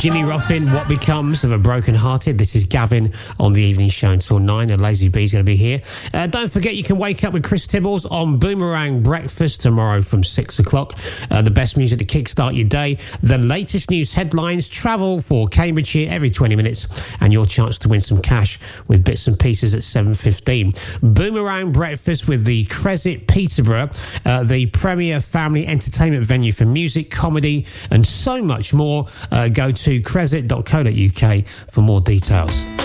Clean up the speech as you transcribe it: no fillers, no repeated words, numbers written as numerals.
Jimmy Ruffin, What Becomes of a Broken Hearted. This is Gavin on the evening show until 9. The Lazy Bee's going to be here. Don't forget you can wake up with Chris Tibbles on Boomerang Breakfast tomorrow from 6 o'clock. The best music to kickstart your day. The latest news headlines, travel for Cambridgeshire every 20 minutes, and your chance to win some cash with bits and pieces at 7:15. Boomerang Breakfast with the Crescit Peterborough, the premier family entertainment venue for music, comedy and so much more. Go to crescit.co.uk for more details.